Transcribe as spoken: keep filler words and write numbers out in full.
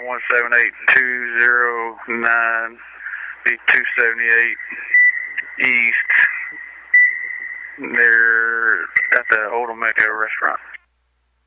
one seven eight two zero nine, be two seventy-eight East, near at the Old Omega restaurant.